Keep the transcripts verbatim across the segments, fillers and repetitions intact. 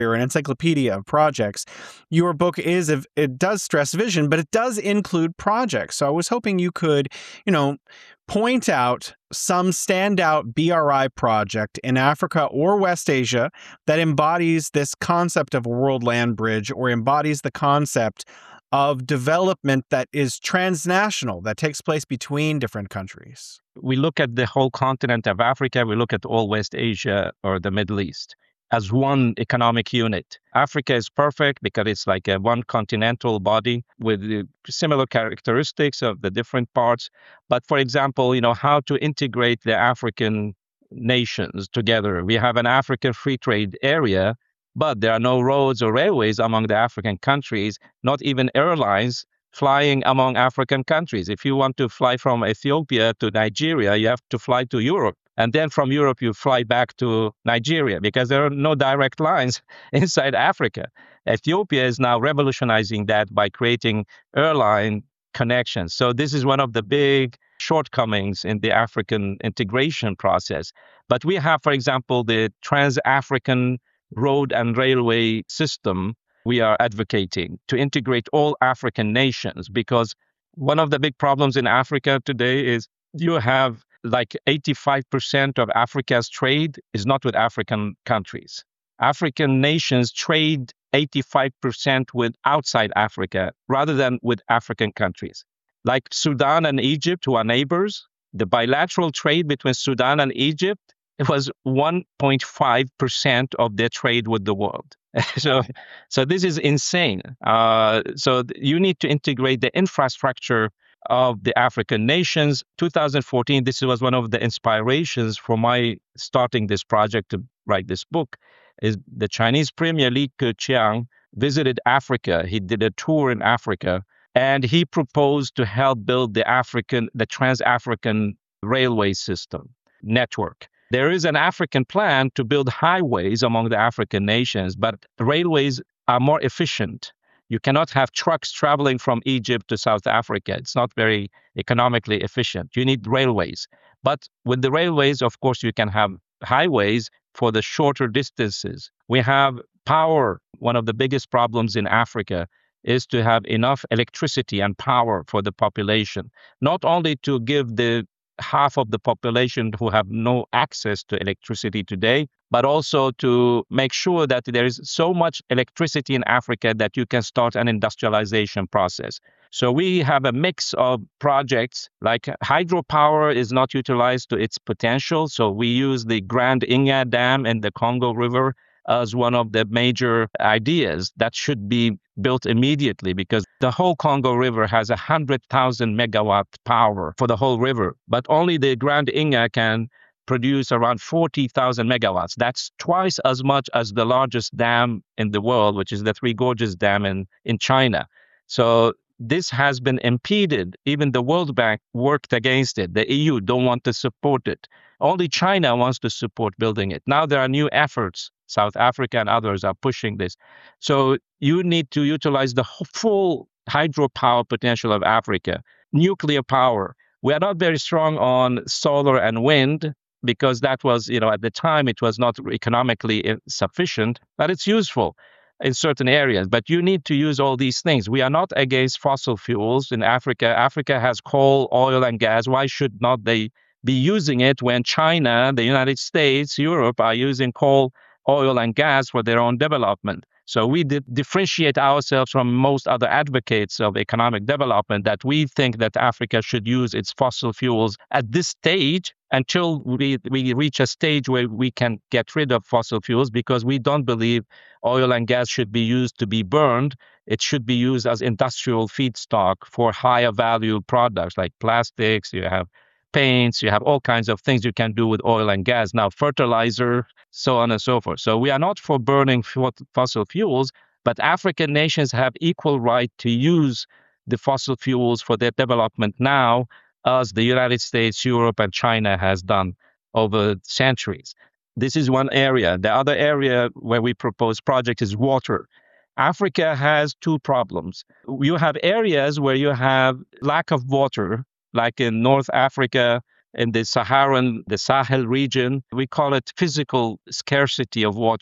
an encyclopedia of projects. Your book is, it does stress vision, but it does include projects. So I was hoping you could, you know, point out some standout B R I project in Africa or West Asia that embodies this concept of a world land bridge, or embodies the concept of development that is transnational, that takes place between different countries. We look at the whole continent of Africa, we look at all West Asia or the Middle East as one economic unit. Africa is perfect because it's like a one continental body with similar characteristics of the different parts. But for example, you know, how to integrate the African nations together. We have an African free trade area, but there are no roads or railways among the African countries, not even airlines flying among African countries. If you want to fly from Ethiopia to Nigeria, you have to fly to Europe. And then from Europe, you fly back to Nigeria because there are no direct lines inside Africa. Ethiopia is now revolutionizing that by creating airline connections. So this is one of the big shortcomings in the African integration process. But we have, for example, the Trans-African road and railway system we are advocating to integrate all African nations, because one of the big problems in Africa today is you have like eighty-five percent of Africa's trade is not with African countries. African nations trade eighty-five percent with outside Africa rather than with African countries. Like Sudan and Egypt, who are neighbors, the bilateral trade between Sudan and Egypt, it was one point five percent of their trade with the world. so, so this is insane. Uh, so th- you need to integrate the infrastructure of the African nations. two thousand fourteen, this was one of the inspirations for my starting this project to write this book, is the Chinese Premier Li Keqiang visited Africa. He did a tour in Africa, and he proposed to help build the African, the Trans-African railway system network. There is an African plan to build highways among the African nations, but railways are more efficient. You cannot have trucks traveling from Egypt to South Africa. It's not very economically efficient. You need railways. But with the railways, of course, you can have highways for the shorter distances. We have power. One of the biggest problems in Africa is to have enough electricity and power for the population, not only to give the half of the population who have no access to electricity today, but also to make sure that there is so much electricity in Africa that you can start an industrialization process. So we have a mix of projects, like hydropower is not utilized to its potential. So we use the Grand Inga Dam in the Congo River as one of the major ideas that should be built immediately, because the whole Congo River has one hundred thousand megawatt power for the whole river, but only the Grand Inga can produce around forty thousand megawatts. That's twice as much as the largest dam in the world, which is the Three Gorges Dam in, in China. So this has been impeded. Even the World Bank worked against it. The E U don't want to support it. Only China wants to support building it. Now there are new efforts. South Africa and others are pushing this. So you need to utilize the full hydropower potential of Africa. Nuclear power. We are not very strong on solar and wind because that was, you know, at the time it was not economically sufficient, but it's useful in certain areas. But you need to use all these things. We are not against fossil fuels in Africa. Africa has coal, oil, and gas. Why should not they be using it when China, the United States, Europe are using coal, oil, and gas for their own development? So we did differentiate ourselves from most other advocates of economic development, that we think that Africa should use its fossil fuels at this stage until we, we reach a stage where we can get rid of fossil fuels, because we don't believe oil and gas should be used to be burned. It should be used as industrial feedstock for higher value products like plastics. You have paints, you have all kinds of things you can do with oil and gas. Now, fertilizer, so on and so forth. So we are not for burning fossil fuels, but African nations have equal right to use the fossil fuels for their development now, as the United States, Europe, and China has done over centuries. This is one area. The other area where we propose project is water. Africa has two problems. You have areas where you have lack of water, like in North Africa, in the Saharan, the Sahel region. We call it physical scarcity of water.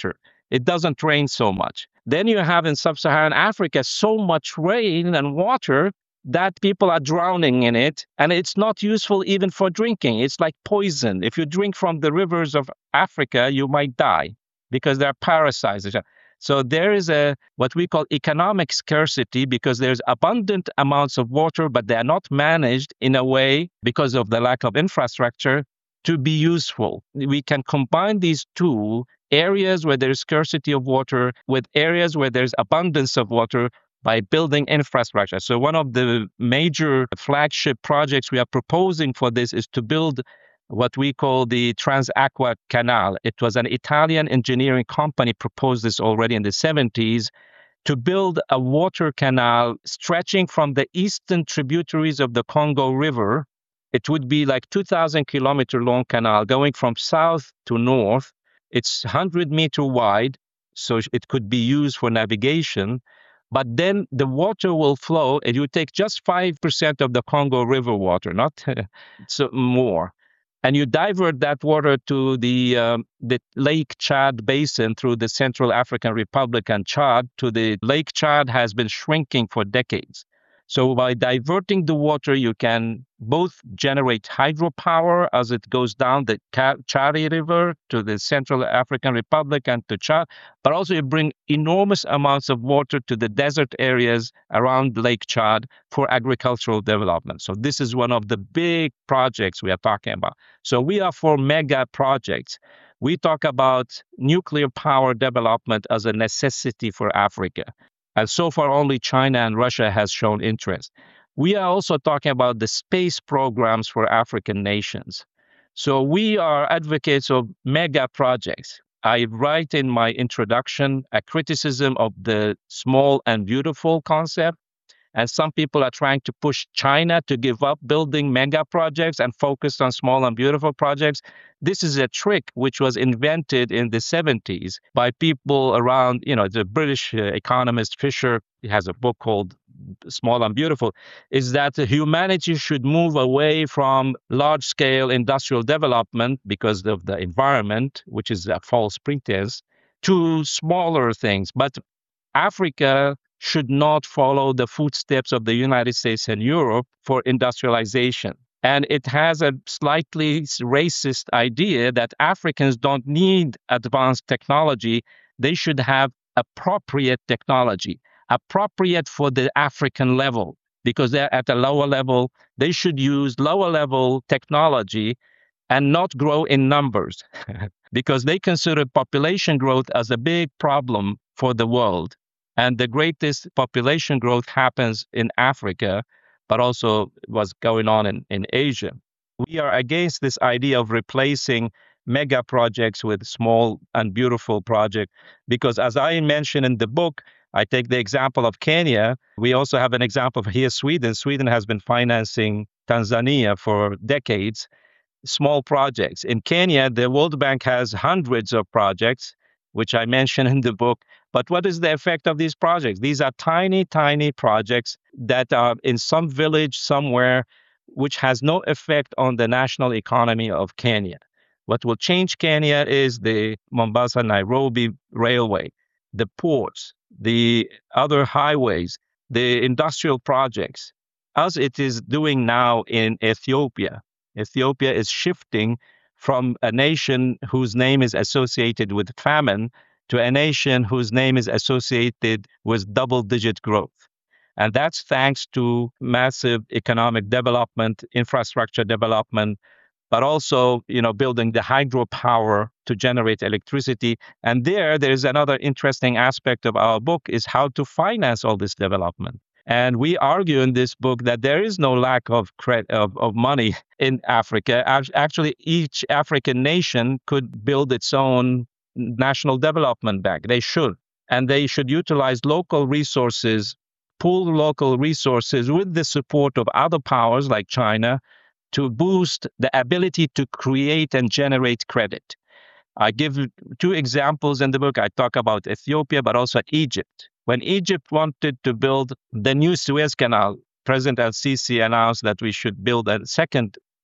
It doesn't rain so much. Then you have in sub-Saharan Africa so much rain and water that people are drowning in it, and it's not useful even for drinking. It's like poison. If you drink from the rivers of Africa, you might die because they're parasites. So there is a what we call economic scarcity because there's abundant amounts of water, but they are not managed in a way because of the lack of infrastructure to be useful. We can combine these two areas where there's scarcity of water with areas where there's abundance of water by building infrastructure. So one of the major flagship projects we are proposing for this is to build what we call the Transacqua Canal. It was an Italian engineering company proposed this already in the seventies to build a water canal stretching from the eastern tributaries of the Congo River. It would be like two thousand kilometer long canal going from south to north. It's one hundred meter wide, so it could be used for navigation. But then the water will flow, and you take just five percent of the Congo River water, not so more. And you divert that water to the um, the Lake Chad basin through the Central African Republic and Chad. To the Lake Chad has been shrinking for decades. So by diverting the water, you can both generate hydropower as it goes down the Chari River to the Central African Republic and to Chad, but also you bring enormous amounts of water to the desert areas around Lake Chad for agricultural development. So this is one of the big projects we are talking about. So we are for mega projects. We talk about nuclear power development as a necessity for Africa. And so far, only China and Russia has shown interest. We are also talking about the space programs for African nations. So we are advocates of mega projects. I write in my introduction a criticism of the small and beautiful concept. And some people are trying to push China to give up building mega projects and focus on small and beautiful projects. This is a trick which was invented in the seventies by people around, you know, the British uh, economist Fisher. He has a book called Small and Beautiful, is that humanity should move away from large-scale industrial development because of the environment, which is a false pretense, to smaller things. But Africa should not follow the footsteps of the United States and Europe for industrialization. And it has a slightly racist idea that Africans don't need advanced technology. They should have appropriate technology, appropriate for the African level, because they're at a lower level. They should use lower level technology and not grow in numbers because they consider population growth as a big problem for the world. And the greatest population growth happens in Africa, but also was going on in, in Asia. We are against this idea of replacing mega projects with small and beautiful projects, because as I mentioned in the book, I take the example of Kenya. We also have an example of here, Sweden. Sweden has been financing Tanzania for decades, small projects. In Kenya, the World Bank has hundreds of projects, which I mentioned in the book. But what is the effect of these projects? These are tiny, tiny projects that are in some village somewhere, which has no effect on the national economy of Kenya. What will change Kenya is the Mombasa-Nairobi railway, the ports, the other highways, the industrial projects, as it is doing now in Ethiopia. Ethiopia is shifting from a nation whose name is associated with famine to a nation whose name is associated with double-digit growth. And that's thanks to massive economic development, infrastructure development, but also, you know, building the hydropower to generate electricity. And there, there's another interesting aspect of our book is how to finance all this development. And we argue in this book that there is no lack of credit, of, of money in Africa. Actually, each African nation could build its own national development bank. They should. And they should utilize local resources, pool local resources with the support of other powers like China to boost the ability to create and generate credit. I give two examples in the book. I talk about Ethiopia, but also Egypt. When Egypt wanted to build the new Suez Canal, President El-Sisi announced that we should build a second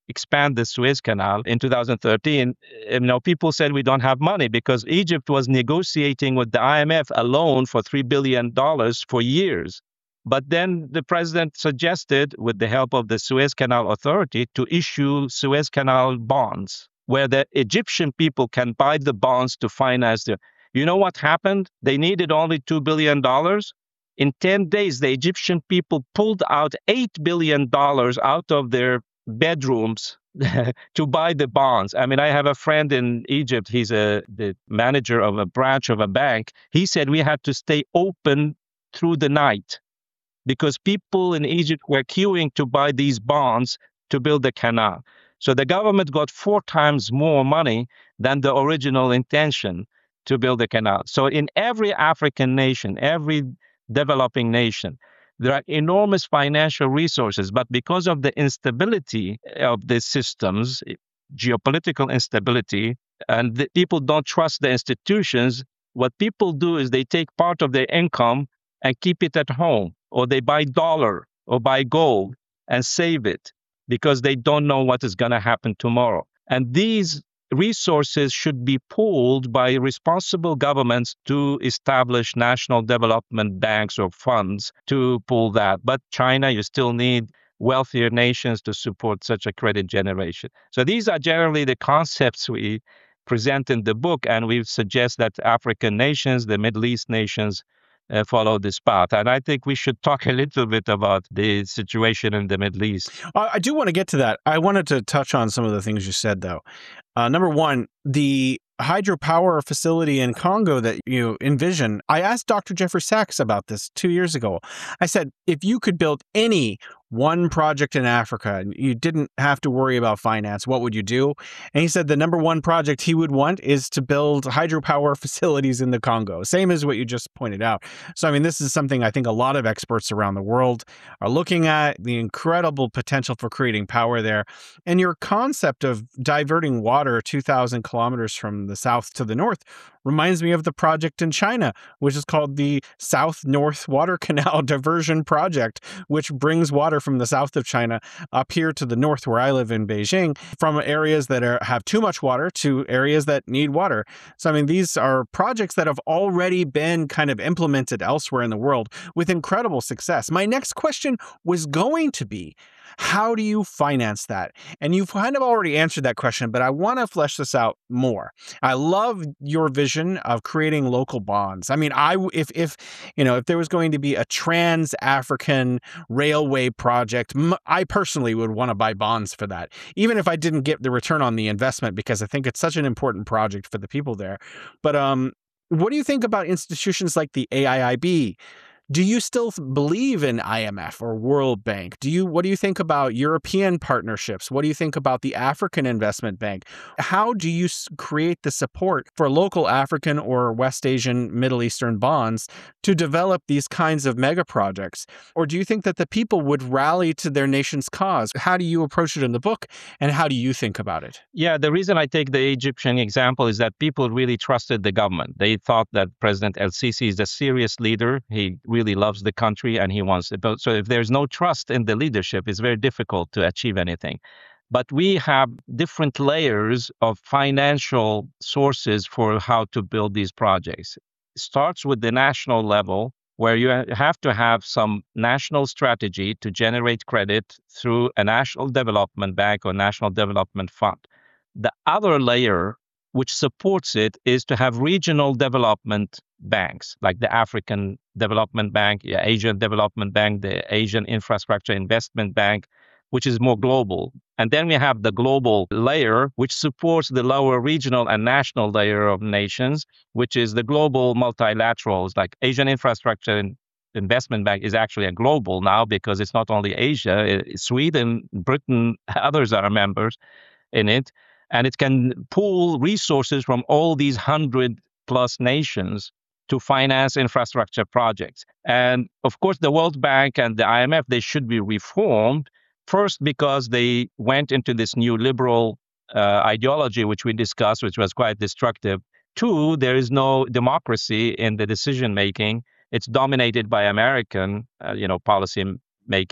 expand the Suez Canal in two thousand thirteen, you know, people said we don't have money because Egypt was negotiating with the I M F a loan for three billion dollars for years. But then the president suggested, with the help of the Suez Canal Authority, to issue Suez Canal bonds, where the Egyptian people can buy the bonds to finance the. You know what happened? They needed only two billion dollars. In ten days, the Egyptian people pulled out eight billion dollars out of their bedrooms to buy the bonds. I mean, I have a friend in Egypt. He's a the manager of a branch of a bank. He said we had to stay open through the night because people in Egypt were queuing to buy these bonds to build the canal. So the government got four times more money than the original intention to build the canal. So in every African nation, every developing nation, there are enormous financial resources, but because of the instability of the systems, geopolitical instability, and the people don't trust the institutions, what people do is they take part of their income and keep it at home, or they buy dollar or buy gold and save it because they don't know what is going to happen tomorrow. And these resources should be pooled by responsible governments to establish national development banks or funds to pool that. But China, you still need wealthier nations to support such a credit generation. So these are generally the concepts we present in the book, and we suggest that African nations, the Middle East nations, Uh, follow this path. And I think we should talk a little bit about the situation in the Middle East. I do want to get to that. I wanted to touch on some of the things you said, though. Uh, number one, the hydropower facility in Congo that you envision. I asked Doctor Jeffrey Sachs about this two years ago. I said, if you could build any one project in Africa and you didn't have to worry about finance, what would you do? And he said the number one project he would want is to build hydropower facilities in the Congo, same as what you just pointed out. So, I mean, this is something I think a lot of experts around the world are looking at, the incredible potential for creating power there. And your concept of diverting water two thousand kilometers from the south to the north reminds me of the project in China, which is called the South-North Water Canal Diversion Project, which brings water from the south of China up here to the north where I live in Beijing, from areas that are, have too much water to areas that need water. So, I mean, these are projects that have already been kind of implemented elsewhere in the world with incredible success. My next question was going to be, how do you finance that? And you've kind of already answered that question, but I want to flesh this out more. I love your vision of creating local bonds. I mean, I if if you know if there was going to be a trans-African railway project, I personally would want to buy bonds for that, even if I didn't get the return on the investment, because I think it's such an important project for the people there. But um, what do you think about institutions like the A I I B? Do you still believe in I M F or World Bank? Do you what do you think about European partnerships? What do you think about the African Investment Bank? How do you create the support for local African or West Asian, Middle Eastern bonds to develop these kinds of mega projects? Or do you think that the people would rally to their nation's cause? How do you approach it in the book, and how do you think about it? Yeah, the reason I take the Egyptian example is that people really trusted the government. They thought that President El-Sisi is a serious leader. He really loves the country and he wants it. So if there's no trust in the leadership, it's very difficult to achieve anything. But we have different layers of financial sources for how to build these projects. It starts with the national level, where you have to have some national strategy to generate credit through a national development bank or national development fund. The other layer which supports it is to have regional development banks, like the African Development Bank, the Asian Development Bank, the Asian Infrastructure Investment Bank, which is more global. And then we have the global layer, which supports the lower regional and national layer of nations, which is the global multilaterals, like Asian Infrastructure Investment Bank is actually a global now because it's not only Asia, Sweden, Britain, others are members in it. And it can pool resources from all these hundred plus nations to finance infrastructure projects. And of course, the World Bank and the I M F, they should be reformed. First, because they went into this new liberal uh, ideology, which we discussed, which was quite destructive. Two, there is no democracy in the decision making. It's dominated by American, uh, you know, policy making.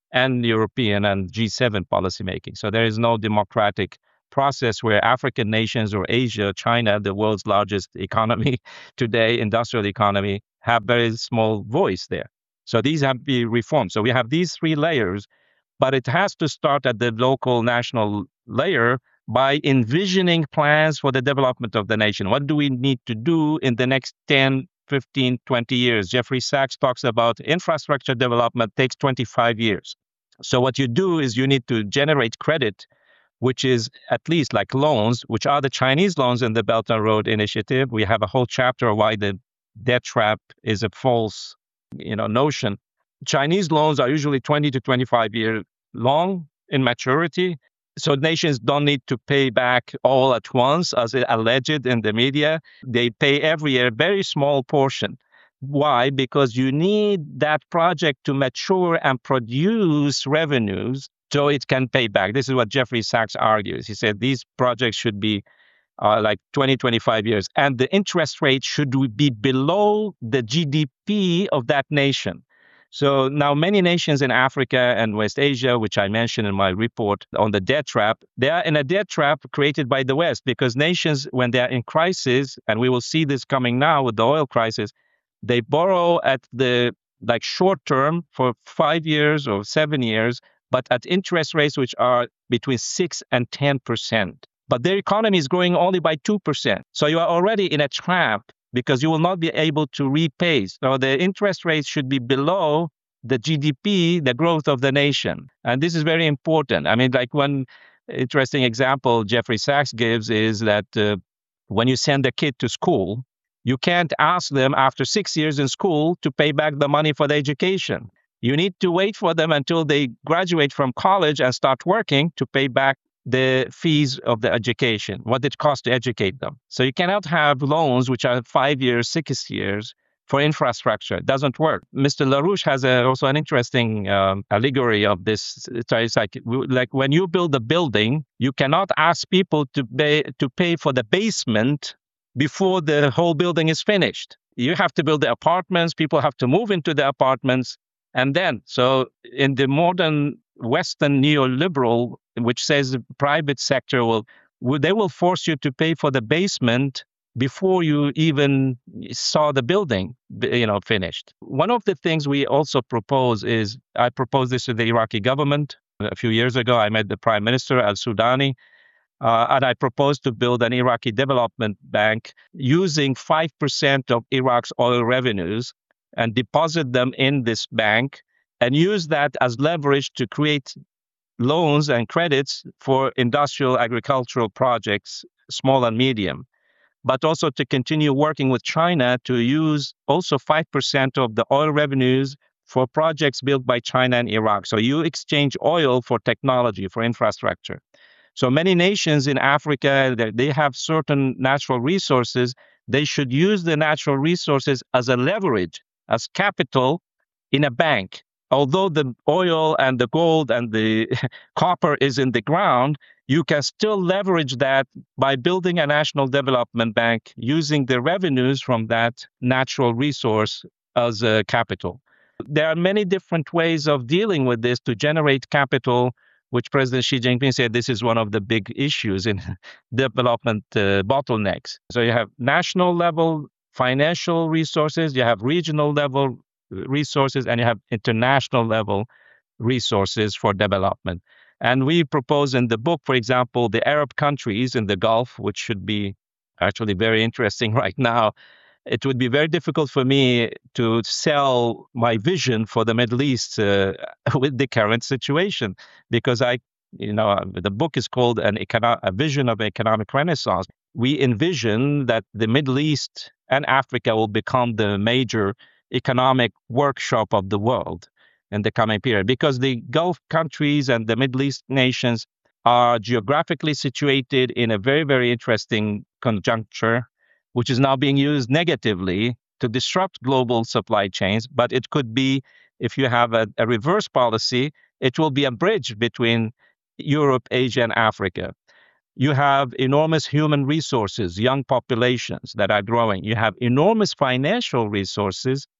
and European and G seven policymaking. So there is no democratic process where African nations or Asia, China, the world's largest economy today, industrial economy, have very small voice there. So these have to be reformed. So we have these three layers, but it has to start at the local, national layer by envisioning plans for the development of the nation. What do we need to do in the next ten, fifteen, twenty years? Jeffrey Sachs talks about infrastructure development takes twenty-five years. So what you do is you need to generate credit, which is at least like loans, which are the Chinese loans in the Belt and Road Initiative. We have a whole chapter on why the debt trap is a false, you know, notion. Chinese loans are usually twenty to twenty-five years long in maturity. So nations don't need to pay back all at once, as alleged in the media. They pay every year a very small portion. Why? Because you need that project to mature and produce revenues so it can pay back. This is what Jeffrey Sachs argues. He said these projects should be uh, like twenty, twenty-five years, and the interest rate should be below the G D P of that nation. So now many nations in Africa and West Asia, which I mentioned in my report on the debt trap, they are in a debt trap created by the West, because nations, when they are in crisis, and we will see this coming now with the oil crisis, they borrow at the like short term for five years or seven years, but at interest rates which are between six and ten percent. But their economy is growing only by two percent. So you are already in a trap because you will not be able to repay. So the interest rates should be below the G D P, the growth of the nation. And this is very important. I mean, like one interesting example Jeffrey Sachs gives is that uh, when you send a kid to school, you can't ask them after six years in school to pay back the money for the education. You need to wait for them until they graduate from college and start working to pay back the fees of the education, what it costs to educate them. So you cannot have loans which are five years, six years for infrastructure. It doesn't work. Mister LaRouche has a, also an interesting um, allegory of this. It's like, like when you build a building, you cannot ask people to pay, to pay for the basement before the whole building is finished. You have to build the apartments, people have to move into the apartments, and then, so in the modern Western neoliberal, which says the private sector will, they will force you to pay for the basement before you even saw the building, you know, finished. One of the things we also propose is, I proposed this to the Iraqi government a few years ago. I met the Prime Minister al-Sudani, uh, and I proposed to build an Iraqi development bank using five percent of Iraq's oil revenues and deposit them in this bank and use that as leverage to create loans and credits for industrial agricultural projects, small and medium, but also to continue working with China to use also five percent of the oil revenues for projects built by China and Iraq. So you exchange oil for technology, for infrastructure. So many nations in Africa, they have certain natural resources. They should use the natural resources as a leverage, as capital in a bank. Although the oil and the gold and the copper is in the ground, you can still leverage that by building a national development bank using the revenues from that natural resource as a capital. There are many different ways of dealing with this to generate capital, which President Xi Jinping said this is one of the big issues in development uh, bottlenecks. So you have national level financial resources, you have regional level resources, and you have international level resources for development. And we propose in the book, for example, the Arab countries in the Gulf, which should be actually very interesting right now. It would be very difficult for me to sell my vision for the Middle East uh, with the current situation, because I, you know, the book is called an econo- a vision of economic renaissance. We envision that the Middle East and Africa will become the major economic workshop of the world in the coming period, because the Gulf countries and the Middle East nations are geographically situated in a very, very interesting conjuncture, which is now being used negatively to disrupt global supply chains. But it could be, if you have a, a reverse policy, it will be a bridge between Europe, Asia, and Africa. You have enormous human resources, young populations that are growing. You have enormous financial resources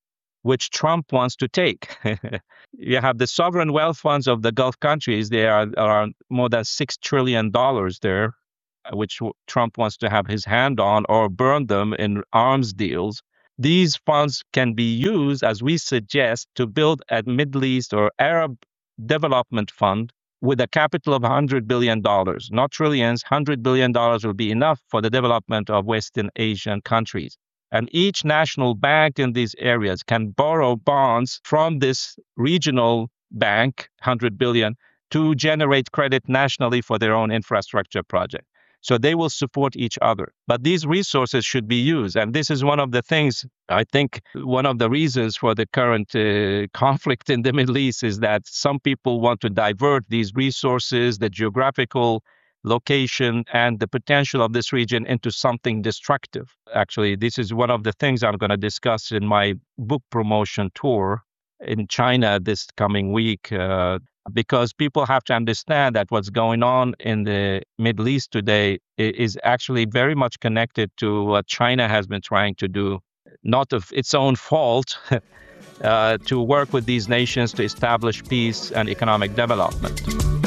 which Trump wants to take. You have the sovereign wealth funds of the Gulf countries. They are around more than six trillion dollars there, which Trump wants to have his hand on or burn them in arms deals. These funds can be used, as we suggest, to build a Middle East or Arab development fund with a capital of one hundred billion dollars, not trillions. one hundred billion dollars will be enough for the development of Western Asian countries. And each national bank in these areas can borrow bonds from this regional bank, one hundred billion dollars, to generate credit nationally for their own infrastructure project. So they will support each other. But these resources should be used. And this is one of the things, I think, one of the reasons for the current uh, conflict in the Middle East is that some people want to divert these resources, the geographical location and the potential of this region into something destructive. Actually, this is one of the things I'm going to discuss in my book promotion tour in China this coming week. Uh, Because people have to understand that what's going on in the Middle East today is actually very much connected to what China has been trying to do, not of its own fault, uh, to work with these nations to establish peace and economic development.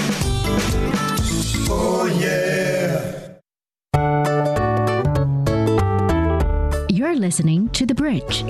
Oh, yeah. You're listening to The Bridge.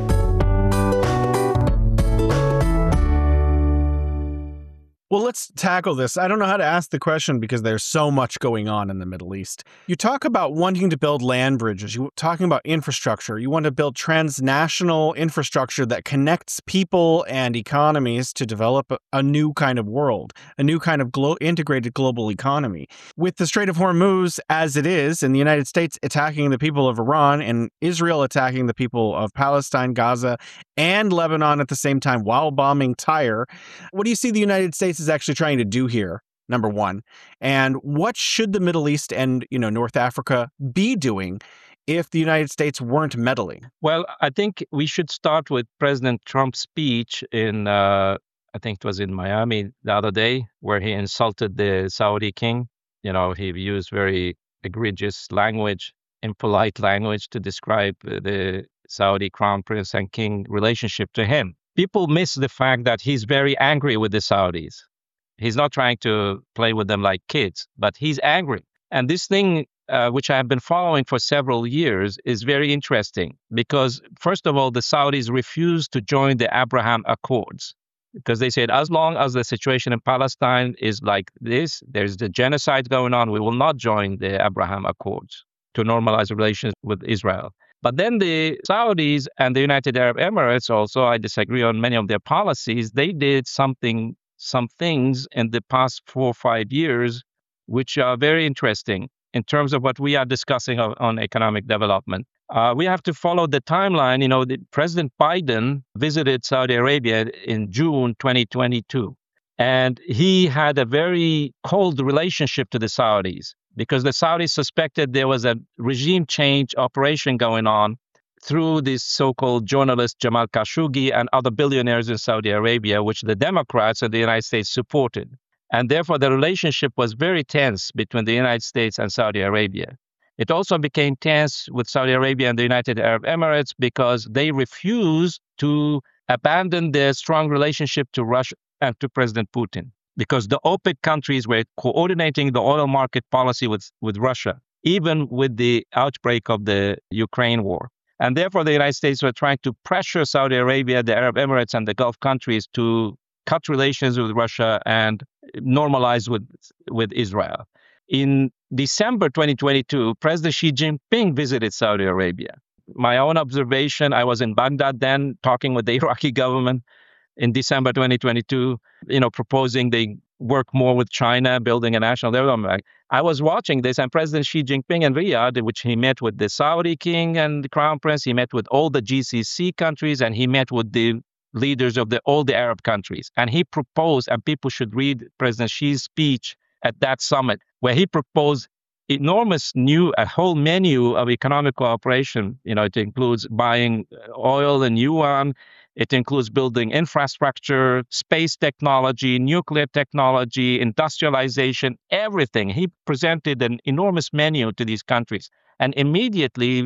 Well, let's tackle this. I don't know how to ask the question because there's so much going on in the Middle East. You talk about wanting to build land bridges. You're talking about infrastructure. You want to build transnational infrastructure that connects people and economies to develop a, a new kind of world, a new kind of glo- integrated global economy. With the Strait of Hormuz as it is, and the United States attacking the people of Iran and Israel attacking the people of Palestine, Gaza, and Lebanon at the same time while bombing Tyre, what do you see the United States is actually trying to do here, number one? And what should the Middle East and, you know, North Africa be doing if the United States weren't meddling? Well, I think we should start with President Trump's speech in, uh, I think it was in Miami the other day, where he insulted the Saudi king. You know, he used very egregious language, impolite language to describe the Saudi crown prince and king relationship to him. People miss the fact that he's very angry with the Saudis. He's not trying to play with them like kids, but he's angry. And this thing, uh, which I have been following for several years, is very interesting because, first of all, the Saudis refused to join the Abraham Accords because they said, as long as the situation in Palestine is like this, there's the genocide going on, we will not join the Abraham Accords to normalize relations with Israel. But then the Saudis and the United Arab Emirates also, I disagree on many of their policies. They did something, some things in the past four or five years, which are very interesting in terms of what we are discussing on, on economic development. Uh, we have to follow the timeline. You know, the, President Biden visited Saudi Arabia in June twenty twenty-two, and he had a very cold relationship to the Saudis, because the Saudis suspected there was a regime change operation going on through this so-called journalist Jamal Khashoggi and other billionaires in Saudi Arabia, which the Democrats and the United States supported. And therefore, the relationship was very tense between the United States and Saudi Arabia. It also became tense with Saudi Arabia and the United Arab Emirates because they refused to abandon their strong relationship to Russia and to President Putin, because the OPEC countries were coordinating the oil market policy with, with Russia, even with the outbreak of the Ukraine war. And therefore, the United States were trying to pressure Saudi Arabia, the Arab Emirates, and the Gulf countries to cut relations with Russia and normalize with, with Israel. In December twenty twenty-two, President Xi Jinping visited Saudi Arabia. My own observation, I was in Baghdad then talking with the Iraqi government in December twenty twenty-two, you know, proposing they work more with China, building a national development bank. I was watching this, and President Xi Jinping in Riyadh, which he met with the Saudi king and the crown prince, he met with all the G C C countries, and he met with the leaders of the, all the Arab countries. And he proposed, and people should read President Xi's speech at that summit, where he proposed enormous new, a whole menu of economic cooperation. You know, it includes buying oil in yuan. It includes building infrastructure, space technology, nuclear technology, industrialization, everything. He presented an enormous menu to these countries. And immediately,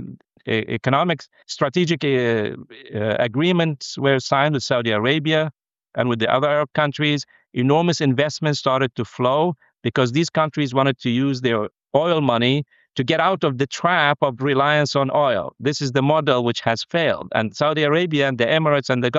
e- economic strategic uh, uh, agreements were signed with Saudi Arabia and with the other Arab countries. Enormous investments started to flow because these countries wanted to use their oil money to get out of the trap of reliance on oil. This is the model which has failed. And Saudi Arabia and the Emirates and the